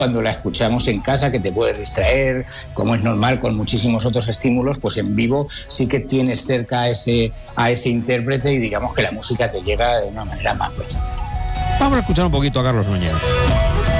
cuando la escuchamos en casa, que te puede distraer, como es normal con muchísimos otros estímulos, pues en vivo sí que tienes cerca a ese intérprete y digamos que la música te llega de una manera más profunda. Vamos a escuchar un poquito a Carlos Núñez.